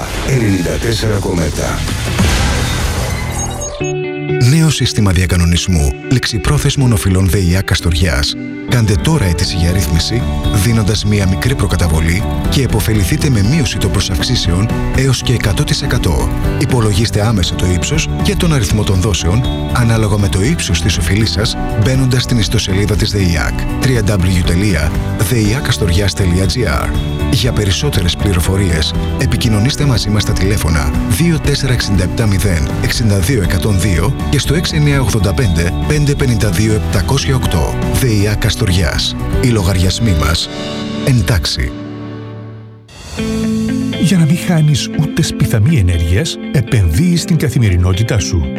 94,7. Νέο σύστημα διακανονισμού ληξιπρόθεσμων οφειλών ΔΕΙΑ Καστοριάς. Κάντε τώρα αίτηση για ρύθμιση, δίνοντας μία μικρή προκαταβολή και επωφεληθείτε με μείωση των προσαυξήσεων έως και 100%. Υπολογίστε άμεσα το ύψος και τον αριθμό των δόσεων, ανάλογα με το ύψος της οφειλής σας, μπαίνοντας στην ιστοσελίδα της ΔΕΙΑΚ www.deiakastorias.gr. Για περισσότερες πληροφορίες, επικοινωνήστε μαζί μας στα τηλέφωνα 24670 62102 και στο 6985 552 708. ΔΕΙΑ Καστοριάς. Οι λογαριασμοί μας εντάξει. Για να μην χάνεις ούτε σπιθαμή ενέργειας, επενδύεις στην καθημερινότητά σου.